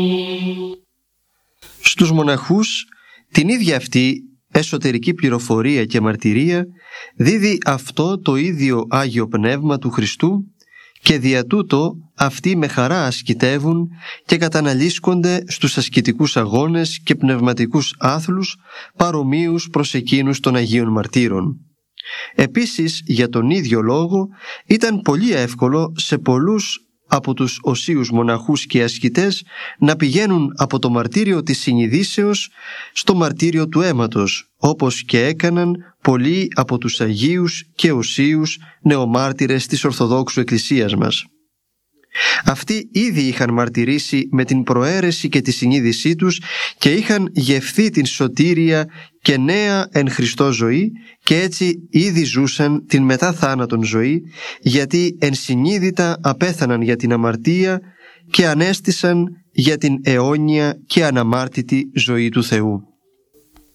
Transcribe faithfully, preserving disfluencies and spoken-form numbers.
Στους μοναχούς την ίδια αυτή εσωτερική πληροφορία και μαρτυρία δίδει αυτό το ίδιο Άγιο Πνεύμα του Χριστού, και δια τούτο αυτοί με χαρά ασκητεύουν και καταναλύσκονται στους ασκητικούς αγώνες και πνευματικούς άθλους παρομοίους προς εκείνους των Αγίων Μαρτύρων. Επίσης, για τον ίδιο λόγο ήταν πολύ εύκολο σε πολλούς από τους οσίους μοναχούς και ασκητές να πηγαίνουν από το μαρτύριο της συνειδήσεως στο μαρτύριο του αίματος, όπως και έκαναν πολλοί από τους Αγίους και οσίους νεομάρτυρες της Ορθοδόξου Εκκλησίας μας. Αυτοί ήδη είχαν μαρτυρήσει με την προαίρεση και τη συνείδησή τους και είχαν γευθεί την σωτήρια και νέα εν Χριστώ ζωή, και έτσι ήδη ζούσαν την μετά θάνατον ζωή, γιατί ενσυνείδητα απέθαναν για την αμαρτία και ανέστησαν για την αιώνια και αναμάρτητη ζωή του Θεού.